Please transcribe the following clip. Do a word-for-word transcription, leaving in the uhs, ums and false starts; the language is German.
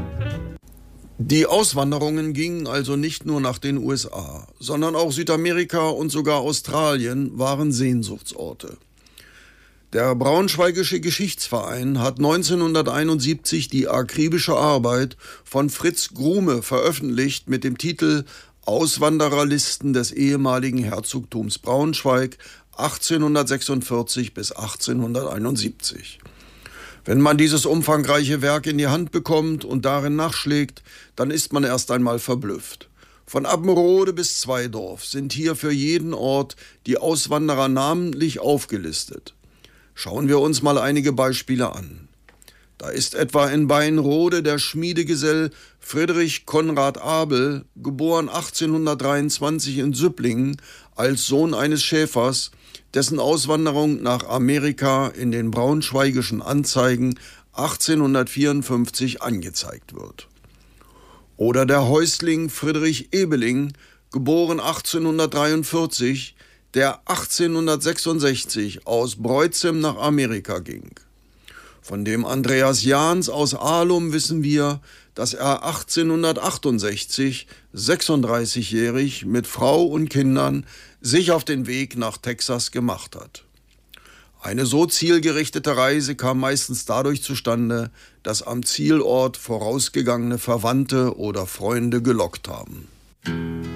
Die Auswanderungen gingen also nicht nur nach den U S A, sondern auch Südamerika und sogar Australien waren Sehnsuchtsorte. Der Braunschweigische Geschichtsverein hat neunzehnhunderteinundsiebzig die akribische Arbeit von Fritz Grume veröffentlicht mit dem Titel Auswandererlisten des ehemaligen Herzogtums Braunschweig achtzehnhundertsechsundvierzig bis achtzehnhunderteinundsiebzig. Wenn man dieses umfangreiche Werk in die Hand bekommt und darin nachschlägt, dann ist man erst einmal verblüfft. Von Abbenrode bis Zweidorf sind hier für jeden Ort die Auswanderer namentlich aufgelistet. Schauen wir uns mal einige Beispiele an. Da ist etwa in Beinrode der Schmiedegesell Friedrich Konrad Abel, geboren achtzehnhundertdreiundzwanzig in Süpplingen als Sohn eines Schäfers, dessen Auswanderung nach Amerika in den Braunschweigischen Anzeigen achtzehnhundertvierundfünfzig angezeigt wird. Oder der Häusling Friedrich Ebeling, geboren achtzehnhundertdreiundvierzig, der achtzehnhundertsechsundsechzig aus Breutzem nach Amerika ging. Von dem Andreas Jahns aus Ahlum wissen wir, dass er achtzehnhundertachtundsechzig, sechsunddreißigjährig, mit Frau und Kindern sich auf den Weg nach Texas gemacht hat. Eine so zielgerichtete Reise kam meistens dadurch zustande, dass am Zielort vorausgegangene Verwandte oder Freunde gelockt haben.